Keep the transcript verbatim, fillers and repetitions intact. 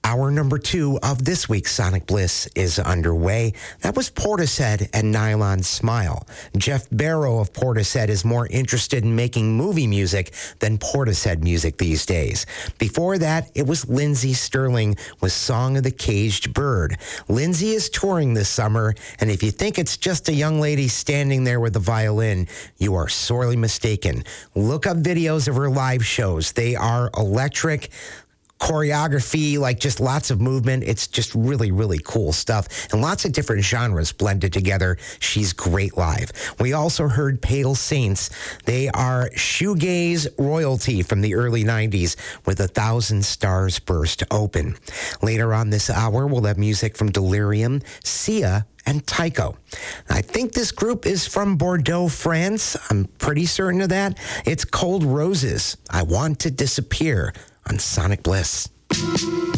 Hour number two of this week's Sonic Bliss is underway. That was Portishead and Nylon Smile. Jeff Barrow of Portishead is more interested in making movie music than Portishead music these days. Before that, it was Lindsey Sterling with Song of the Caged Bird. Lindsey is touring this summer, and if you think it's just a young lady standing there with a violin, you are sorely mistaken. Look up videos of her live shows. They are electric. Choreography, like just lots of movement. It's just really, really cool stuff. And lots of different genres blended together. She's great live. We also heard Pale Saints. They are shoegaze royalty from the early nineties with A Thousand Stars Burst Open. Later on this hour, we'll have music from Delirium, Sia, and Tycho. I think this group is from Bordeaux, France. I'm pretty certain of that. It's Cold Roses. I Want to Disappear on Sonic Bliss.